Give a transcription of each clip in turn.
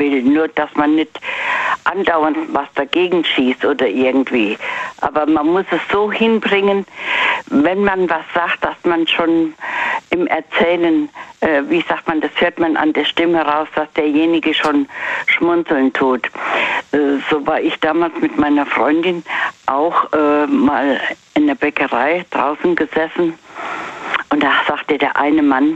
will. Nur, dass man nicht andauernd was dagegen schießt oder irgendwie. Aber man muss es so hinbringen, wenn man was sagt, dass man schon im Erzählen, wie sagt man, das hört man an der Stimme raus, dass derjenige schon schmunzeln tut. So war ich damals mit meiner Freundin auch mal in der Bäckerei draußen gesessen und da sagte der eine Mann,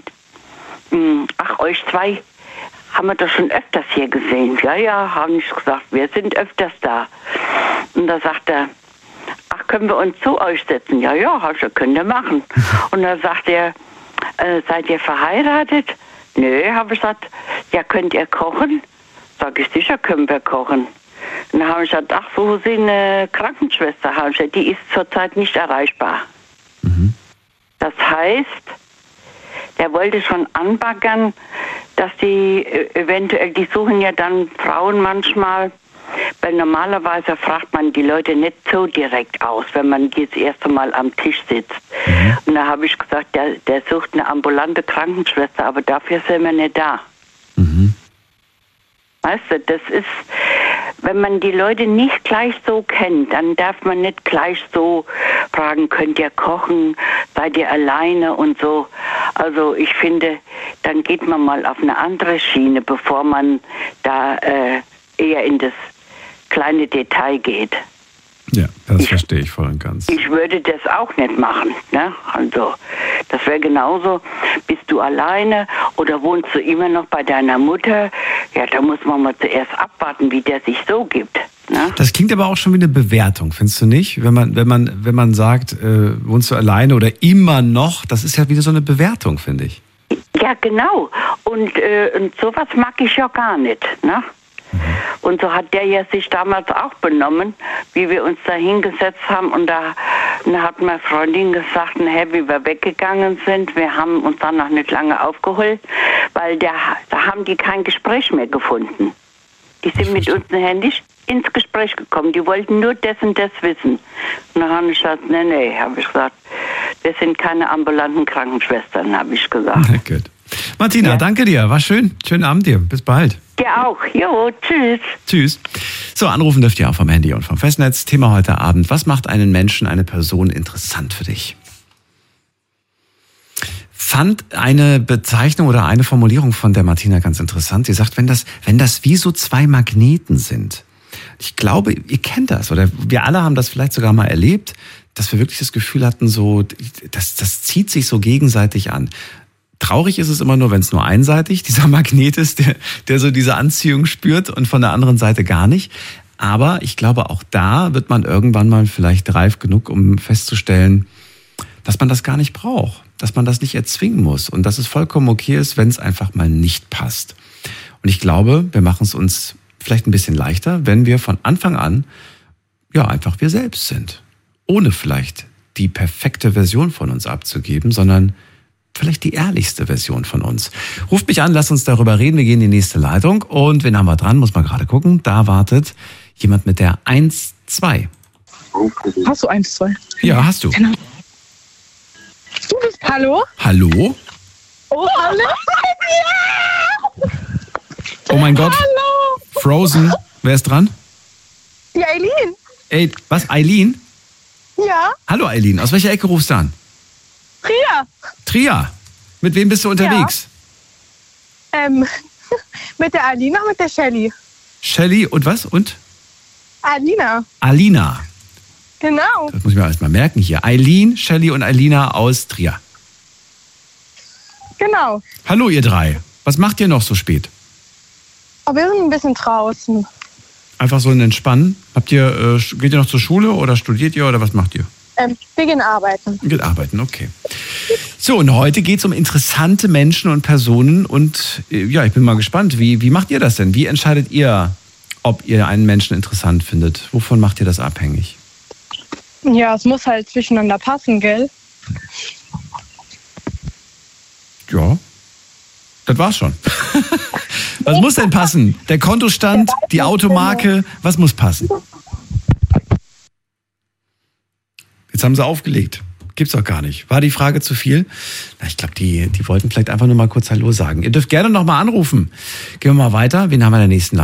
ach, euch zwei haben wir doch schon öfters hier gesehen. Ja, haben ich gesagt, wir sind öfters da. Und da sagt er, ach, können wir uns zu euch setzen? Ja, könnt ihr machen. Und dann sagt er, seid ihr verheiratet? Nö, habe ich gesagt, ja, könnt ihr kochen? Sag ich, sicher können wir kochen. Und dann habe ich gesagt, ach, wo Sie eine Krankenschwester haben? Die ist zurzeit nicht erreichbar. Mhm. Das heißt, der wollte schon anbaggern, dass die eventuell, die suchen ja dann Frauen manchmal, weil normalerweise fragt man die Leute nicht so direkt aus, wenn man das erste Mal am Tisch sitzt. Mhm. Und da habe ich gesagt, der sucht eine ambulante Krankenschwester, aber dafür sind wir nicht da. Mhm. Weißt du, das ist, wenn man die Leute nicht gleich so kennt, dann darf man nicht gleich so fragen, könnt ihr kochen, seid ihr alleine und so. Also ich finde, dann geht man mal auf eine andere Schiene, bevor man da eher in das kleine Detail geht. Ja, das verstehe ich voll und ganz. Ich würde das auch nicht machen. Ne? Also, das wäre genauso, bist du alleine oder wohnst du immer noch bei deiner Mutter? Ja, da muss man mal zuerst abwarten, wie der sich so gibt. Ne? Das klingt aber auch schon wie eine Bewertung, findest du nicht? Wenn man sagt, wohnst du alleine oder immer noch, das ist ja wieder so eine Bewertung, finde ich. Ja, genau. Und sowas mag ich ja gar nicht, ne? Und so hat der ja sich damals auch benommen, wie wir uns da hingesetzt haben. Und da hat meine Freundin gesagt, wie wir weggegangen sind, wir haben uns dann noch nicht lange aufgeholt, weil da haben die kein Gespräch mehr gefunden. Die sind mit uns händisch ins Gespräch gekommen. Die wollten nur das und das wissen. Und dann habe ich gesagt, habe ich gesagt, wir sind keine ambulanten Krankenschwestern, habe ich gesagt. Na gut. Martina, danke dir. War schön. Schönen Abend dir. Bis bald. Dir auch. Jo, tschüss. Tschüss. So, anrufen dürft ihr auch vom Handy und vom Festnetz. Thema heute Abend. Was macht einen Menschen, eine Person interessant für dich? Fand eine Bezeichnung oder eine Formulierung von der Martina ganz interessant. Sie sagt, wenn das wie so zwei Magneten sind. Ich glaube, ihr kennt das oder wir alle haben das vielleicht sogar mal erlebt, dass wir wirklich das Gefühl hatten, so, das zieht sich so gegenseitig an. Traurig ist es immer nur, wenn es nur einseitig dieser Magnet ist, der so diese Anziehung spürt und von der anderen Seite gar nicht. Aber ich glaube, auch da wird man irgendwann mal vielleicht reif genug, um festzustellen, dass man das gar nicht braucht, dass man das nicht erzwingen muss und dass es vollkommen okay ist, wenn es einfach mal nicht passt. Und ich glaube, wir machen es uns vielleicht ein bisschen leichter, wenn wir von Anfang an ja einfach wir selbst sind. Ohne vielleicht die perfekte Version von uns abzugeben, sondern vielleicht die ehrlichste Version von uns. Ruft mich an, lasst uns darüber reden. Wir gehen in die nächste Leitung. Und wen haben wir dran? Muss man gerade gucken. Da wartet jemand mit der 1-2. Hast du 1-2? Ja, hast du. Genau. Du bist Hallo? Hallo? Oh, hallo? Ja! Oh mein Gott. Hallo! Frozen. Wer ist dran? Die Eileen. Ey, was? Eileen? Ja? Hallo Eileen. Aus welcher Ecke rufst du an? Trier. Mit wem bist du unterwegs? Ja. Mit der Alina und mit der Shelly. Shelly und was? Und? Alina. Genau. Das muss ich mir erst mal merken hier. Eileen, Shelly und Alina aus Trier. Genau. Hallo ihr drei. Was macht ihr noch so spät? Oh, wir sind ein bisschen draußen. Einfach so ein Entspannen. Geht ihr noch zur Schule oder studiert ihr oder was macht ihr? Wir gehen arbeiten. Geht arbeiten, okay. So, und heute geht es um interessante Menschen und Personen und ja, ich bin mal gespannt, wie macht ihr das denn? Wie entscheidet ihr, ob ihr einen Menschen interessant findet? Wovon macht ihr das abhängig? Ja, es muss halt zwischeneinander passen, gell? Ja, das war's schon. Was muss denn passen? Der Kontostand, die Automarke, was muss passen? Jetzt haben sie aufgelegt. Gibt's doch gar nicht. War die Frage zu viel? Na, ich glaube, die wollten vielleicht einfach nur mal kurz Hallo sagen. Ihr dürft gerne noch mal anrufen. Gehen wir mal weiter. Wen haben wir in der nächsten